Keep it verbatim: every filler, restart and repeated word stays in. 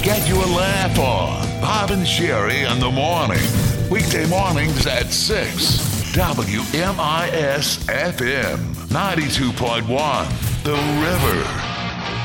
get you a laugh on. Bob and Sherry in the morning. Weekday mornings at six. W M I S F M ninety-two point one. The River.